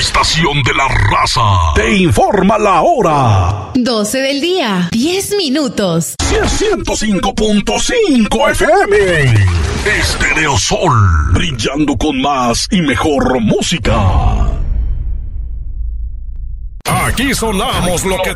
estación de la raza te informa la hora. 12 del día, 10 minutos. 105.5 FM. Estéreo Sol, brillando con más y mejor música. Aquí sonamos lo que